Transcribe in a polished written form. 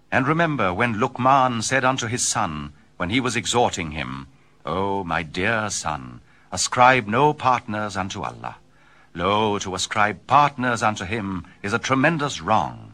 And remember when Luqman said unto his son, when he was exhorting him, O my dear son, ascribe no partners unto Allah. Lo, to ascribe partners unto him is a tremendous wrong.